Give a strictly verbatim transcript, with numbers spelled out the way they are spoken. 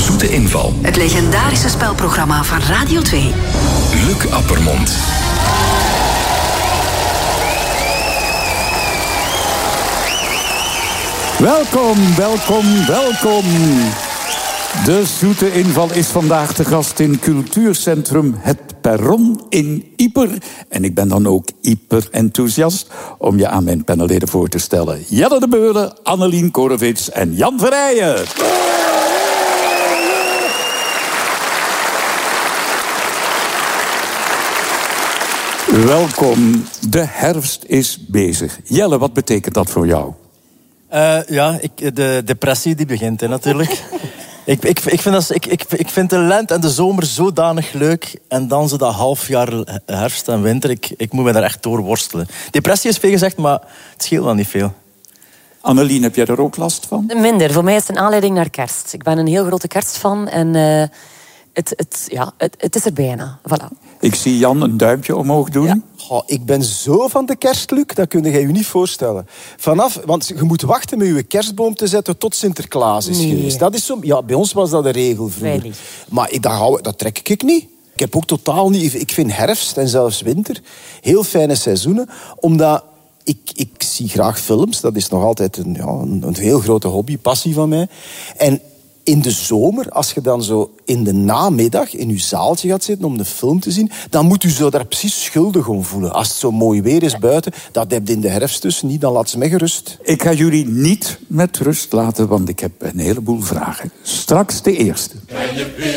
Zoete Inval. Het legendarische spelprogramma van Radio twee. Luc Appermond. Welkom, welkom, welkom. De Zoete Inval is vandaag te gast in cultuurcentrum Het Perron in Ieper. En ik ben dan ook Ieper-enthousiast om je aan mijn panelleden voor te stellen. Jelle de Beulen, Annelien Korevits en Jan Verrijen. Welkom, de herfst is bezig. Jelle, wat betekent dat voor jou? Uh, ja, ik, de depressie die begint, hè, natuurlijk. ik, ik, ik, vind dat, ik, ik, ik vind de lente en de zomer zodanig leuk. En dan zo dat half jaar herfst en winter. Ik, ik moet me daar echt door worstelen. Depressie is veel gezegd, maar het scheelt wel niet veel. Annelien, heb jij er ook last van? Minder. Voor mij is het een aanleiding naar kerst. Ik ben een heel grote kerstfan. En uh, het, het, ja, het, het is er bijna. Voilà. Ik zie Jan een duimpje omhoog doen. Ja. Oh, ik ben zo van de kerst, Luc, dat kun je je niet voorstellen. Vanaf, want je moet wachten met je kerstboom te zetten tot Sinterklaas is nee. geweest. Dat is zo, ja, bij ons was dat de regel vroeger. Maar ik, dat, hou, dat trek ik niet. Ik heb ook totaal niet... Ik vind herfst en zelfs winter heel fijne seizoenen, omdat... Ik, ik zie graag films, dat is nog altijd een, ja, een, een heel grote hobby, passie van mij. En in de zomer, als je dan zo in de namiddag in je zaaltje gaat zitten om de film te zien, dan moet je zo daar precies schuldig om voelen. Als het zo mooi weer is buiten, dat heb je in de herfst dus niet, dan laat ze mij gerust. Ik ga jullie niet met rust laten, want ik heb een heleboel vragen. Straks de eerste.